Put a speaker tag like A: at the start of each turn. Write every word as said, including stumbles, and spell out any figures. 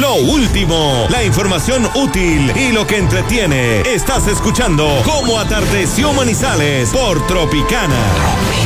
A: lo último, la información útil y lo que entretiene. Estás escuchando Cómo Atardeció Manizales por Tropicana.